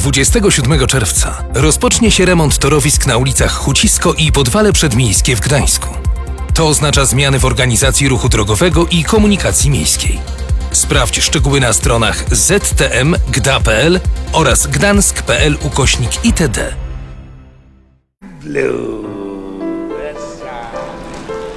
27 czerwca rozpocznie się remont torowisk na ulicach Hucisko i Podwale Przedmiejskie w Gdańsku. To oznacza zmiany w organizacji ruchu drogowego i komunikacji miejskiej. Sprawdź szczegóły na stronach ztm.gda.pl oraz gdansk.pl/itd. Blue.